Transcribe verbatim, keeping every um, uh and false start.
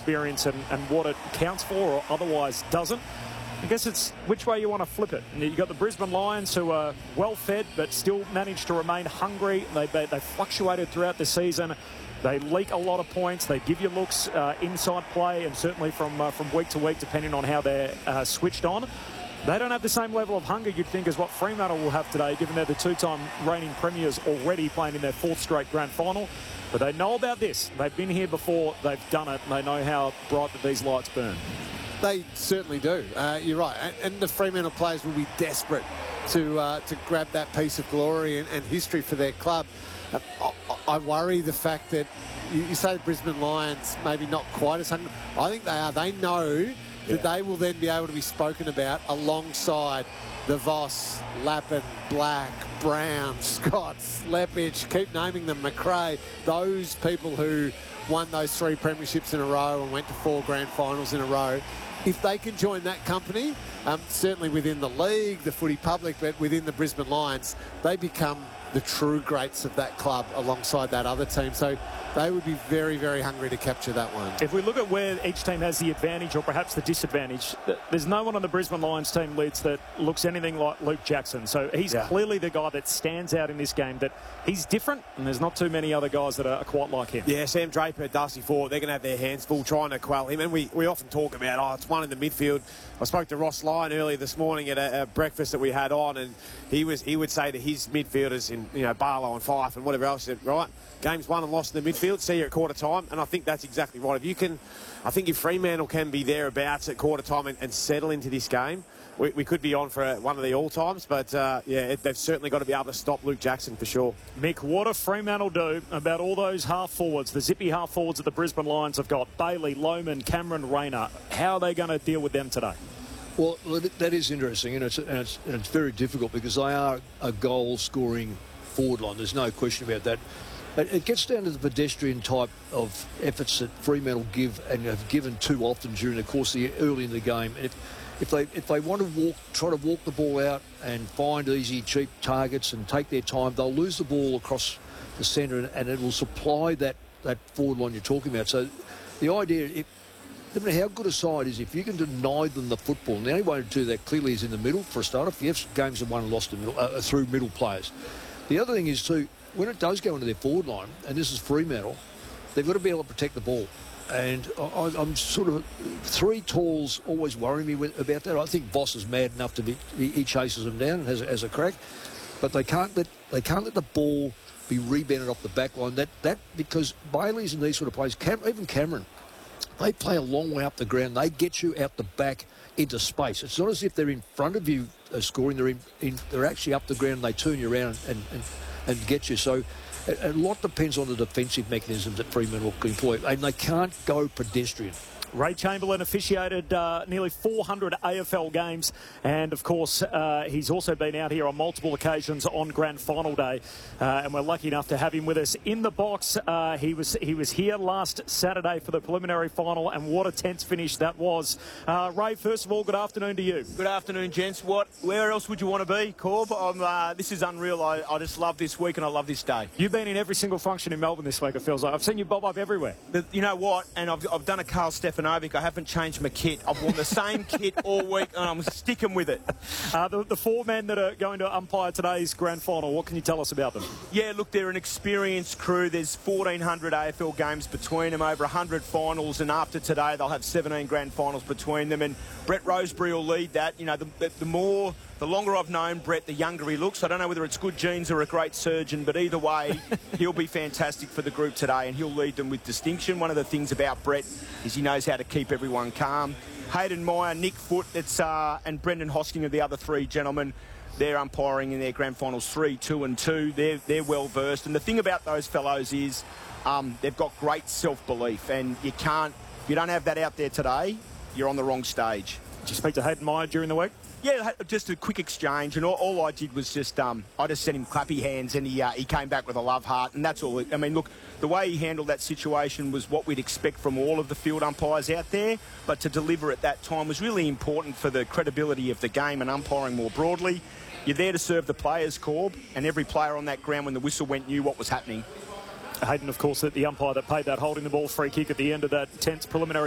experience and, and what it counts for or otherwise doesn't. I guess it's which way you want to flip it. And you've got the Brisbane Lions, who are well-fed but still manage to remain hungry. They, they, they fluctuated throughout the season. They leak a lot of points. They give you looks uh, inside play, and certainly from uh, from week to week, depending on how they're uh, switched on. They don't have the same level of hunger, you'd think, as what Fremantle will have today, given they're the two-time reigning premiers already playing in their fourth straight grand final. But they know about this. They've been here before. They've done it. And they know how bright that these lights burn. They certainly do. Uh, you're right. And, and the Fremantle players will be desperate to uh, to grab that piece of glory and, and history for their club. Uh, I, I worry the fact that you, you say the Brisbane Lions maybe not quite as hungry. I think they are. They know yeah. that they will then be able to be spoken about alongside the Voss, Lappin, Black, Brown, Scott, Lepage, keep naming them, McRae, those people who won those three premierships in a row and went to four grand finals in a row. If they can join that company, um, certainly within the league, the footy public, but within the Brisbane Lions, they become the true greats of that club alongside that other team. So they would be very, very hungry to capture that one. If we look at where each team has the advantage or perhaps the disadvantage, there's no one on the Brisbane Lions team leads that looks anything like Luke Jackson. So he's yeah. clearly the guy that stands out in this game, that he's different, and there's not too many other guys that are quite like him. Yeah, Sam Draper, Darcy Ford, they're going to have their hands full trying to quell him. And we, we often talk about, oh, it's one in the midfield. I spoke to Ross Lyon earlier this morning at a, a breakfast that we had on, and he was he would say to his midfielders in, you know, Barlow and Fife and whatever else, said, right, game's won and lost in the midfield, see you at quarter time. And I think that's exactly right. If you can, I think if Fremantle can be thereabouts at quarter time and, and settle into this game, we, we could be on for a, one of the all-times. But, uh, yeah, it, they've certainly got to be able to stop Luke Jackson for sure. Mick, what do Fremantle do about all those half-forwards, the zippy half-forwards that the Brisbane Lions have got? Bailey, Lohman, Cameron Rayner. How are they going to deal with them today? Well, that is interesting, and it's, and it's, and it's very difficult because they are a goal-scoring forward line. There's no question about that. But it gets down to the pedestrian type of efforts that Fremantle give and have given too often during the course of the early in the game. And if, if they if they want to walk, try to walk the ball out and find easy, cheap targets and take their time, they'll lose the ball across the centre, and, and it will supply that that forward line you're talking about. So the idea, if, no matter how good a side is, if you can deny them the football, and the only way to do that clearly is in the middle for a start. If you have games that won and lost in middle, uh, through middle players. The other thing is too, when it does go into their forward line, and this is Fremantle, they've got to be able to protect the ball. And I, I'm sort of, three talls always worry me with, about that. I think Voss is mad enough to be, he chases them down and has, has a crack, but they can't let they can't let the ball be rebounded off the back line. That that because Bailey's and these sort of players, Cam, even Cameron, they play a long way up the ground. They get you out the back into space. It's not as if they're in front of you uh, scoring. They're in, in, they're actually up the ground and they turn you around and, and, and get you. So a, a lot depends on the defensive mechanisms that Fremantle can employ. And they can't go pedestrian. Ray Chamberlain officiated uh, nearly four hundred A F L games, and of course uh, he's also been out here on multiple occasions on Grand Final Day, uh, and we're lucky enough to have him with us in the box. Uh, he was he was here last Saturday for the preliminary final, and what a tense finish that was. Uh, Ray, first of all, good afternoon to you. Good afternoon, gents. What? Where else would you want to be, Corb? I'm, uh, this is unreal. I, I just love this week and I love this day. You've been in every single function in Melbourne this week, it feels like. I've seen you bob up everywhere. But you know what? And I've, I've done a Carl Stefanovic. I haven't changed my kit. I've worn the same kit all week and I'm sticking with it. Uh, the, the four men that are going to umpire today's grand final, what can you tell us about them? Yeah, look, they're an experienced crew. There's fourteen hundred A F L games between them, over one hundred finals, and after today they'll have seventeen grand finals between them, and Brett Rosebery will lead that. You know, the, the, the more... The longer I've known Brett, the younger he looks. I don't know whether it's good genes or a great surgeon, but either way, he'll be fantastic for the group today, and he'll lead them with distinction. One of the things about Brett is he knows how to keep everyone calm. Hayden Meyer, Nick Foote, that's, uh, and Brendan Hosking are the other three gentlemen. They're umpiring in their grand finals three, two and two. They're, they're well-versed. And the thing about those fellows is um, they've got great self-belief, and you can't, if you don't have that out there today, you're on the wrong stage. Did you speak to Hayden Meyer during the week? Yeah, just a quick exchange, and all, all I did was just, um, I just sent him clappy hands, and he uh, he came back with a love heart, and that's all. I mean, look, the way he handled that situation was what we'd expect from all of the field umpires out there, but to deliver at that time was really important for the credibility of the game and umpiring more broadly. You're there to serve the players, Corb, and every player on that ground when the whistle went knew what was happening. Hayden, of course, the umpire that paid that holding the ball free kick at the end of that tense preliminary